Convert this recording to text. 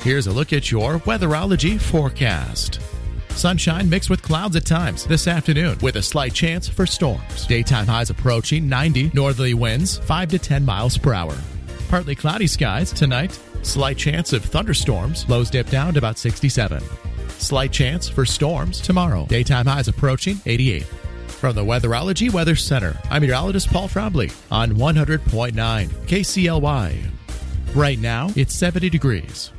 Here's a look at your Weatherology forecast. Sunshine mixed with clouds at times this afternoon with a slight chance for storms. Daytime highs approaching 90, northerly winds 5 to 10 miles per hour. Partly cloudy skies tonight. Slight chance of thunderstorms. Lows dip down to about 67. Slight chance for storms tomorrow. Daytime highs approaching 88. From the Weatherology Weather Center, I'm meteorologist Paul Trombley on 100.9 KCLY. Right now, it's 70 degrees.